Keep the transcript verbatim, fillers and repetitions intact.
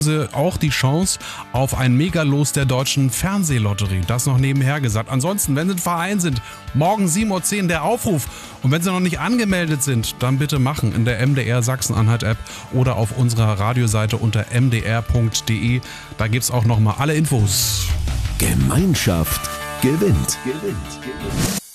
Sie auch die Chance auf ein Megalos der Deutschen Fernsehlotterie. Das noch nebenher gesagt. Ansonsten, wenn Sie ein Verein sind, morgen sieben Uhr zehn der Aufruf. Und wenn Sie noch nicht angemeldet sind, dann bitte machen in der M D R Sachsen-Anhalt-App oder auf unserer Radioseite unter m d r punkt d e. Da gibt es auch nochmal alle Infos. Gemeinschaft gewinnt. gewinnt. gewinnt.